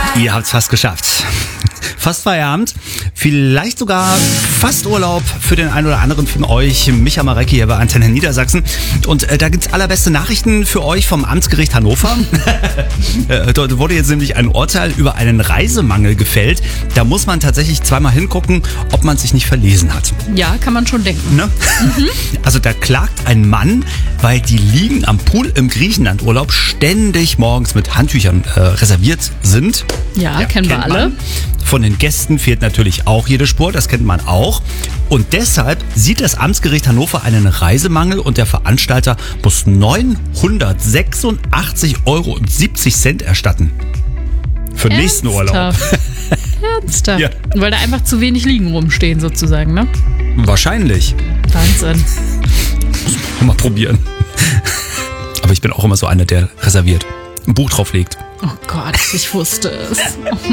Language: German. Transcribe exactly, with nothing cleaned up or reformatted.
Ihr habt's fast geschafft. Fast Feierabend, vielleicht sogar fast Urlaub für den einen oder anderen von euch. Micha Marecki hier bei Antenne Niedersachsen. Und äh, da gibt's allerbeste Nachrichten für euch vom Amtsgericht Hannover. äh, dort wurde jetzt nämlich ein Urteil über einen Reisemangel gefällt. Da muss man tatsächlich zweimal hingucken, ob man sich nicht verlesen hat. Ja, kann man schon denken. Ne? Mhm. Also da klagt ein Mann, weil die Liegen am Pool im Griechenlandurlaub ständig morgens mit Handtüchern äh, reserviert sind. Ja, Ja, kennen wir kennt alle. man. Von den Gästen fehlt natürlich auch jede Spur, das kennt man auch. Und deshalb sieht das Amtsgericht Hannover einen Reisemangel und der Veranstalter muss neunhundertsechsundachtzig Euro und siebzig Cent erstatten. Für den nächsten Urlaub. Ernsthaft? Ernsthaft. Ja. Weil da einfach zu wenig Liegen rumstehen sozusagen, ne? Wahrscheinlich. Wahnsinn. Mal probieren. Aber ich bin auch immer so einer, der reserviert, ein Buch drauflegt. Oh Gott, ich wusste es.